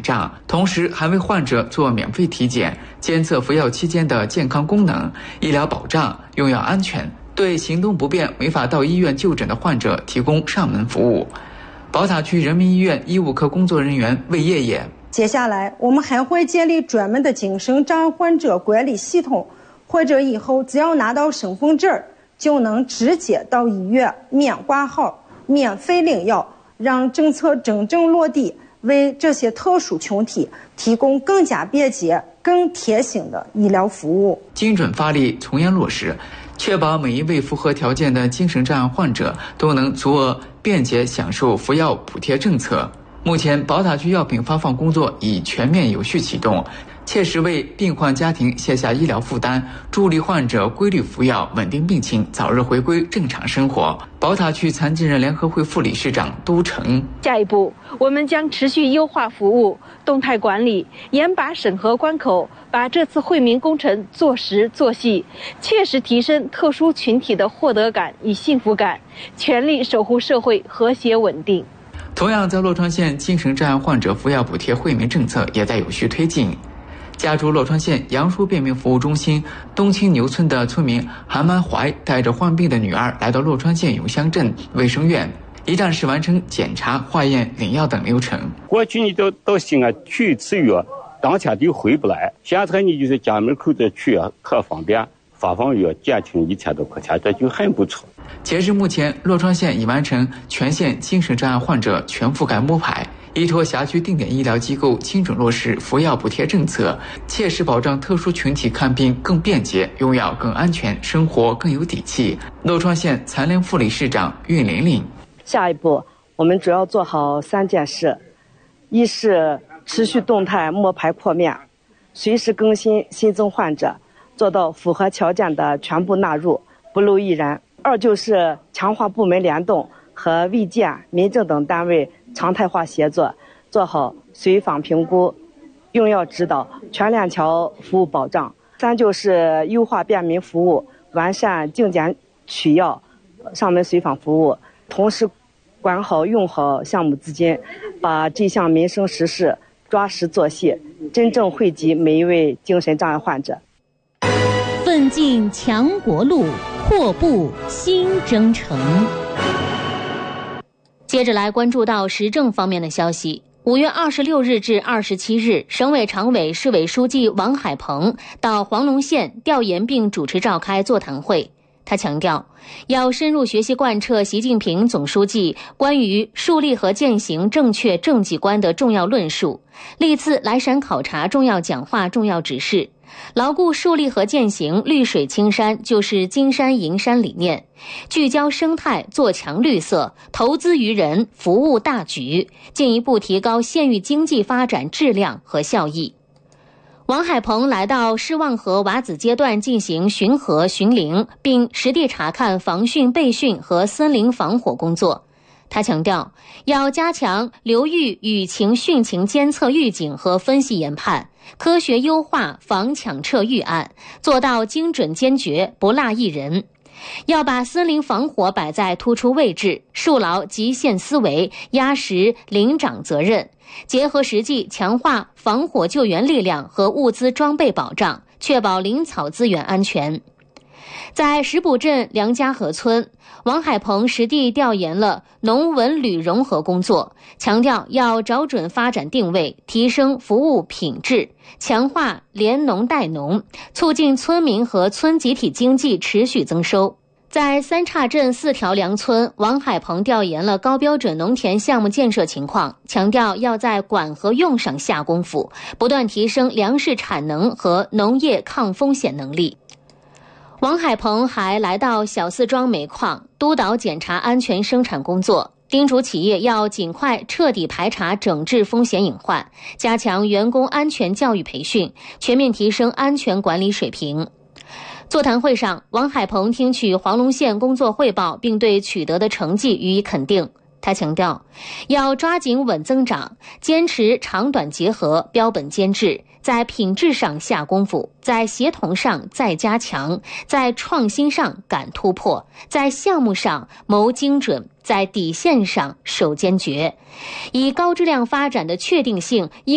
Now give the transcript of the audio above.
障，同时还为患者做免费体检，监测服药期间的健康功能、医疗保障、用药安全，对行动不便没法到医院就诊的患者提供上门服务。宝塔区人民医院医务科工作人员魏叶叶， 接下来我们还会建立专门的精神障碍患者管理系统，患者以后只要拿到身份证就能直接到医院免挂号、免费领药，让政策真正落地，为这些特殊群体提供更加便捷、更贴心的医疗服务。 精准发力，从严落实，确保每一位符合条件的精神障碍患者都能足额便捷享受服药补贴政策。目前，宝塔区药品发放工作已全面有序启动，切实为病患家庭卸下医疗负担，助力患者规律服药、稳定病情，早日回归正常生活。宝塔区残疾人联合会副理事长都成， 下一步，我们将持续优化服务、动态管理，严把审核关口，把这次惠民工程做实做细，切实提升特殊群体的获得感与幸福感，全力守护社会和谐稳定。 同样，在洛川县，精神障碍患者服药补贴惠民政策也在有序推进。家住洛川县杨叔便民服务中心东青牛村的村民韩满怀带着患病的女儿来到洛川县永乡镇卫生院，一站式完成检查、化验、领药等流程。 过去你到西安去一次药，当天就回不来，现在你就是家门口的去药可方便，发放药减轻1000多块钱，这就很不错。 截至目前，洛川县已完成全县精神障碍患者全覆盖摸排，依托辖区定点医疗机构精准落实服药补贴政策，切实保障特殊群体看病更便捷、用药更安全、生活更有底气。洛川县残联副理事长运玲玲， 下一步我们主要做好3件事：一是持续动态摸排扩面，随时更新新增患者，做到符合条件的全部纳入，不漏一人；二就是强化部门联动和卫健、民政等单位常态化协作，做好随访评估、用药指导、全链条服务保障。3就是优化便民服务，完善竞检取药、上门随访服务，同时管好用好项目资金，把这项民生实事抓实做细，真正惠及每一位精神障碍患者。 奋进强国路，阔步新征程。接着来关注到时政方面的消息。5月26日至27日，省委常委、市委书记王海鹏到黄龙县调研并主持召开座谈会。他强调，要深入学习贯彻习近平总书记关于树立和践行正确政绩观的重要论述，历次来陕考察重要讲话、重要指示，牢固树立和践行绿水青山就是金山银山理念，聚焦生态，做强绿色，投资于人，服务大局，进一步提高县域经济发展质量和效益。王海鹏来到施望河瓦子阶段进行巡河巡林，并实地查看防汛备汛和森林防火工作。他强调，要加强流域雨情汛情监测预警和分析研判，科学优化防抢撤预案，做到精准坚决，不落一人。要把森林防火摆在突出位置，树牢极限思维，压实领长责任，结合实际强化防火救援力量和物资装备保障，确保林草资源安全。在石浦镇梁家河村，王海鹏实地调研了农文旅融合工作，强调要找准发展定位，提升服务品质，强化联农带农，促进村民和村集体经济持续增收。在三岔镇4条梁村，王海鹏调研了高标准农田项目建设情况，强调要在管和用上下功夫，不断提升粮食产能和农业抗风险能力。王海鹏还来到小四庄煤矿，督导检查安全生产工作，叮嘱企业要尽快彻底排查整治风险隐患，加强员工安全教育培训，全面提升安全管理水平。座谈会上，王海鹏听取黄龙县工作汇报，并对取得的成绩予以肯定。他强调，要抓紧稳增长，坚持长短结合，标本兼治，在品质上下功夫，在协同上再加强，在创新上敢突破，在项目上谋精准，在底线上守坚决，以高质量发展的确定性